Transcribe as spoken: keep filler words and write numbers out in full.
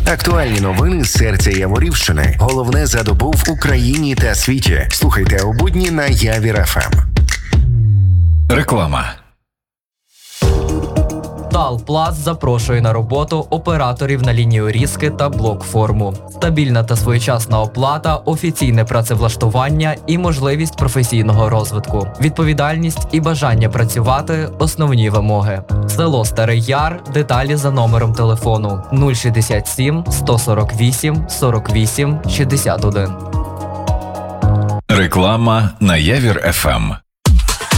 Актуальні новини з серця Яворівщини. Головне за добу в Україні та світі. Слухайте у будні на Явір еф ем. Реклама. Талпласт запрошує на роботу операторів на лінію різки та блок-форму. Стабільна та своєчасна оплата, офіційне працевлаштування і можливість професійного розвитку. Відповідальність і бажання працювати – основні вимоги. Село Старий Яр. Деталі за номером телефону нуль шістдесят сім сто сорок вісім сорок вісім шістдесят один. Реклама на Явір еф ем.